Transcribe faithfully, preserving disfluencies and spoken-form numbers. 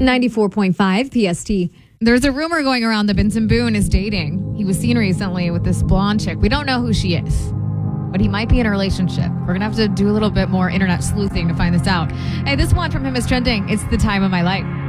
ninety-four point five P S T. There's a rumor going around that Benson Boone is dating. He was seen recently with this blonde chick. We don't know who she is, but he might be in a relationship. We're going to have to do a little bit more internet sleuthing to find this out. Hey, this one from him is trending. It's The Time of My Life.